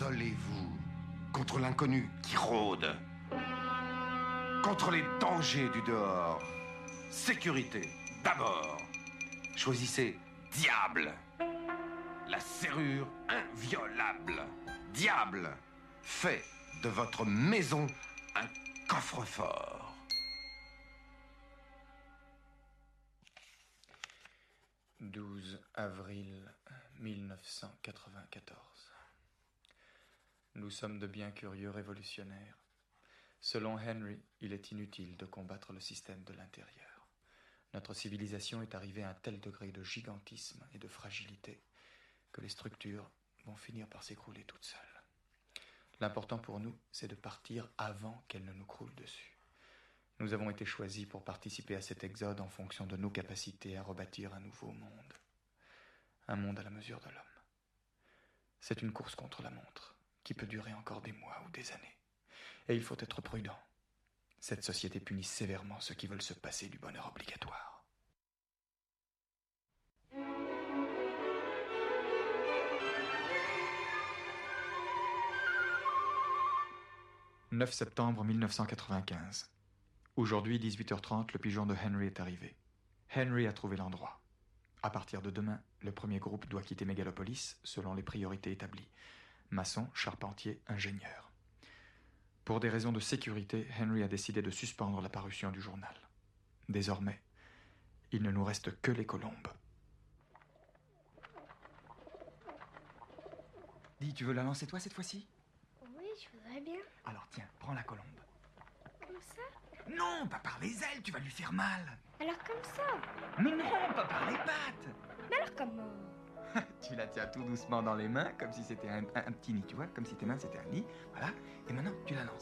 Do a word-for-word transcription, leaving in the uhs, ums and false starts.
Isolez-vous contre l'inconnu qui rôde, contre les dangers du dehors. Sécurité, d'abord. Choisissez diable, la serrure inviolable. Diable, fait de votre maison un coffre-fort. douze avril mille neuf cent quatre-vingt-quatorze. Nous sommes de bien curieux révolutionnaires. Selon Henry, il est inutile de combattre le système de l'intérieur. Notre civilisation est arrivée à un tel degré de gigantisme et de fragilité que les structures vont finir par s'écrouler toutes seules. L'important pour nous, c'est de partir avant qu'elles ne nous croulent dessus. Nous avons été choisis pour participer à cet exode en fonction de nos capacités à rebâtir un nouveau monde. Un monde à la mesure de l'homme. C'est une course contre la montre, qui peut durer encore des mois ou des années. Et il faut être prudent. Cette société punit sévèrement ceux qui veulent se passer du bonheur obligatoire. neuf septembre mille neuf cent quatre-vingt-quinze. Aujourd'hui, dix-huit heures trente, le pigeon de Henry est arrivé. Henry a trouvé l'endroit. À partir de demain, le premier groupe doit quitter Mégalopolis selon les priorités établies. Maçon, charpentier, ingénieur. Pour des raisons de sécurité, Henry a décidé de suspendre la parution du journal. Désormais, il ne nous reste que les colombes. Dis, tu veux la lancer toi cette fois-ci ? Oui, je voudrais bien. Alors tiens, prends la colombe. Comme ça? Non, pas par les ailes, tu vas lui faire mal. Alors comme ça? Mais non, pas par les pattes. Mais alors comment? Tu la tiens tout doucement dans les mains, comme si c'était un, un, un petit nid, tu vois, comme si tes mains c'était un nid. Voilà, et maintenant tu la lances.